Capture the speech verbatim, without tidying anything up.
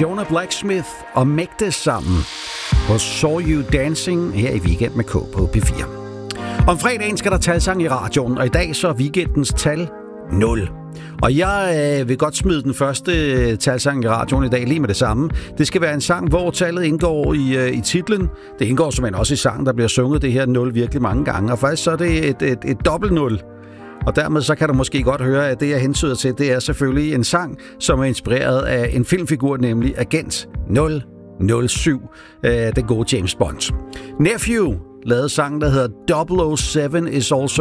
Shona Blacksmith og Mægte sammen på Saw You Dancing her i Weekend med K på P fire. Om fredagen skal der talsang i radioen, og i dag så er weekendens tal nul. Og jeg øh, vil godt smide den første øh, talsang i radioen i dag lige med det samme. Det skal være en sang, hvor tallet indgår i, øh, i titlen. Det indgår simpelthen også i sangen, der bliver sunget det her nul virkelig mange gange. Og faktisk så er det et, et, et dobbelt nul. Og dermed så kan du måske godt høre, at det jeg hensyder til, det er selvfølgelig en sang, som er inspireret af en filmfigur, nemlig Agent nul nul syv, øh, den gode James Bond. Nephew lavede sangen, der hedder double oh seven is also